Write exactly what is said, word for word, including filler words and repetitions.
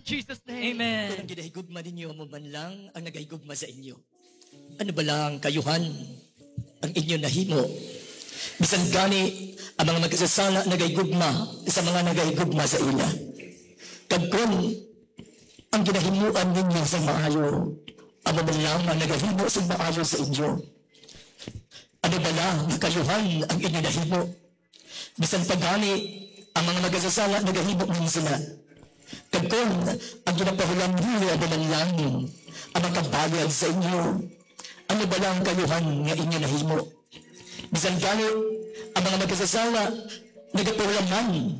Jesus' name. Amen. Kung ang ginahigugma ninyo mo man lang ang nagahigugma sa inyo. Ano ba lang kayuhan ang inyo nahimo? Bisan gani ang mga magkasasala nagahigugma sa mga nagahigugma sa ila. Kag kung ang ginahimuan ninyo sa maayo, ano ba lang ang nagahimo sa maayo sa inyo? Ano ba lang kayuhan ang inyo nahimo? Bisan pagani ang mga magkasasala nagahimo ninyo sila. Kag kung ang ginapahulang niyo ano man lang ang makabayad sa inyo, ano ba lang kayuhan nga inyo nahimo? Bisan gani ang mga magkasasala nagapahulang man